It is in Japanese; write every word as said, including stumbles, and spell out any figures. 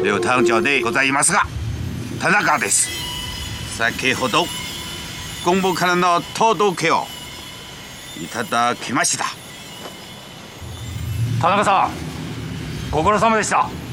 両担長でございますが、田中です。先ほど本部からの届けをいただきました。 田中さん、ご苦労様でした。